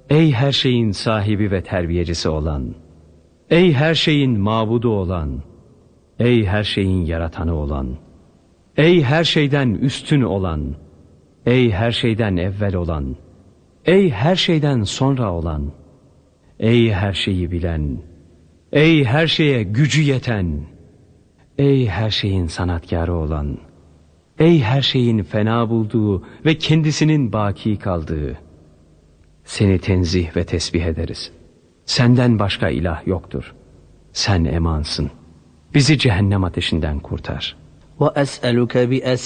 Ey her şeyin sahibi ve terbiyecisi olan, ey her şeyin mabudu olan, ey her şeyin yaratanı olan, ey her şeyden üstün olan, ey her şeyden evvel olan, ey her şeyden sonra olan, ey her şeyi bilen, ey her şeye gücü yeten, ey her şeyin sanatkarı olan, ey her şeyin fena bulduğu ve kendisinin baki kaldığı, seni tenzih ve tesbih ederiz. Senden başka ilah yoktur. Sen emansın. Bizi cehennem ateşinden kurtar. وَأَسْأَلُكَ بِأَسْمَائِكَ